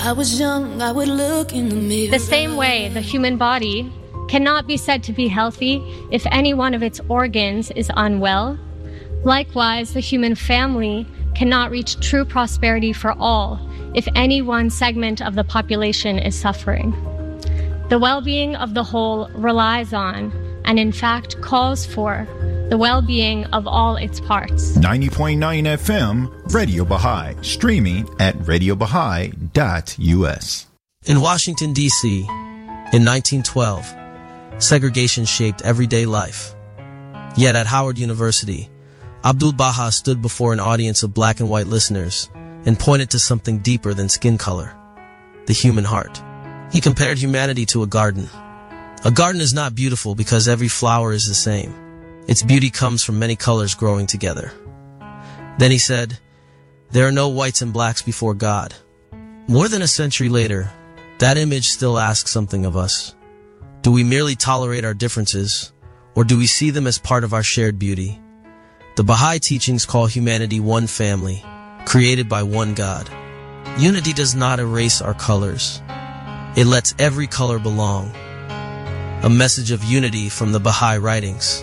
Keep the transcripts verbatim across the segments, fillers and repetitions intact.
I was young, I would look in the mirror. The same way the human body cannot be said to be healthy if any one of its organs is unwell, likewise the human family cannot reach true prosperity for all if any one segment of the population is suffering. The well-being of the whole relies on, and in fact calls for, the well-being of all its parts. ninety point nine F M, Radio Baha'i, streaming at radio baha'i dot u s. In Washington, D C, in nineteen twelve, segregation shaped everyday life. Yet at Howard University, Abdu'l-Baha stood before an audience of black and white listeners and pointed to something deeper than skin color, the human heart. He compared humanity to a garden. A garden is not beautiful because every flower is the same. Its beauty comes from many colors growing together. Then he said, there are no whites and blacks before God. More than a century later, that image still asks something of us. Do we merely tolerate our differences, or do we see them as part of our shared beauty? The Baha'i teachings call humanity one family, created by one God. Unity does not erase our colors. It lets every color belong. A message of unity from the Baha'i writings.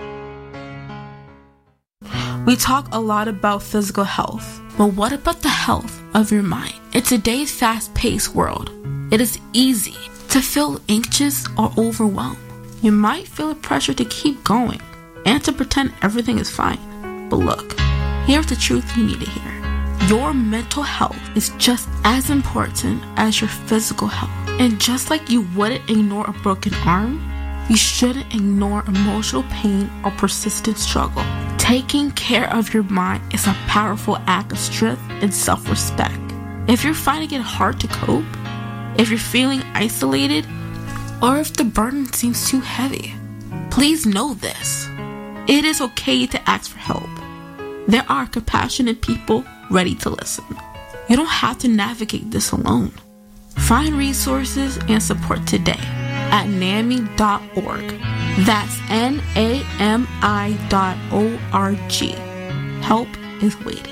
We talk a lot about physical health, but what about the health of your mind? In today's fast-paced world, it is easy to feel anxious or overwhelmed. You might feel a pressure to keep going and to pretend everything is fine. But look, here's the truth you need to hear. Your mental health is just as important as your physical health. And just like you wouldn't ignore a broken arm, you shouldn't ignore emotional pain or persistent struggle. Taking care of your mind is a powerful act of strength and self-respect. If you're finding it hard to cope, if you're feeling isolated, or if the burden seems too heavy, please know this. It is okay to ask for help. There are compassionate people ready to listen. You don't have to navigate this alone. Find resources and support today at N A M I dot org. That's N A M I dot O R G. Help is waiting.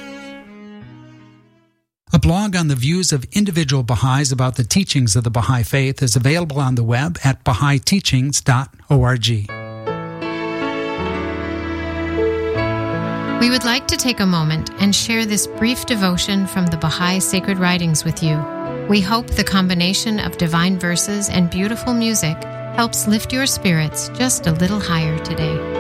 A blog on the views of individual Baha'is about the teachings of the Baha'i Faith is available on the web at baha'i teachings dot org. We would like to take a moment and share this brief devotion from the Baha'i Sacred Writings with you. We hope the combination of divine verses and beautiful music helps lift your spirits just a little higher today.